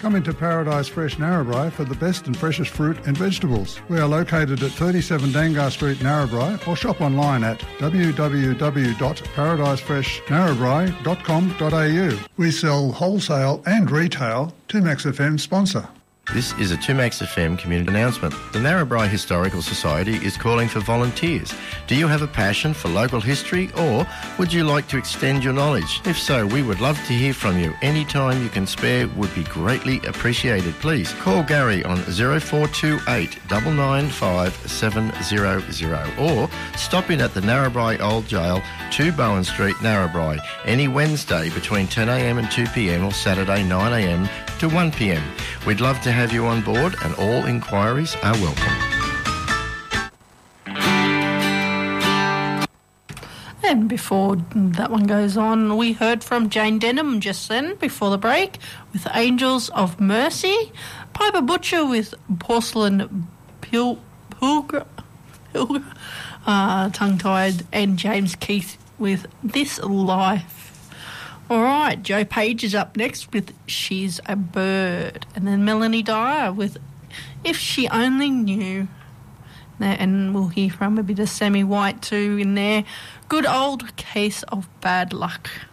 Come into Paradise Fresh Narrabri for the best and freshest fruit and vegetables. We are located at 37 Dangar Street, Narrabri, or shop online at www.paradisefreshnarrabri.com.au. We sell wholesale and retail. 2Max FM sponsor. This is a 2Max FM community announcement. The Narrabri Historical Society is calling for volunteers. Do you have a passion for local history, or would you like to extend your knowledge? If so, we would love to hear from you. Any time you can spare would be greatly appreciated. Please call Gary on 0428 995 700 or stop in at the Narrabri Old Jail, 2 Bowen Street, Narrabri, any Wednesday between 10am and 2pm or Saturday 9am to 1pm. We'd love to have you on board, and all inquiries are welcome. And before that one goes on, we heard from Jane Denham just then, before the break, with Angels of Mercy, Piper Butcher with Porcelain Pilgrim, tongue-tied, and James Keith with This Life. All right, Joe Page is up next with She's a Bird. And then Melanie Dyer with If She Only Knew. And we'll hear from a bit of Sammy White too in there. Good Old Case of Bad Luck.